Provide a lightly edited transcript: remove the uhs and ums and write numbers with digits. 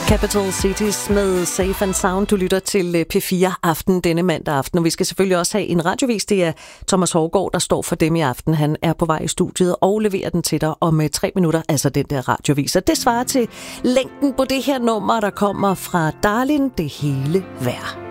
Capital Cities med Safe and Sound. Du lytter til P4 Aften denne mandag aften, og vi skal selvfølgelig også have en radiovis. Det er Thomas Hougaard, der står for dem i aften. Han er på vej i studiet og leverer den til dig om 3 minutter, altså den der radiovis. Og det svarer til længden på det her nummer, der kommer fra Darlin, det hele værd.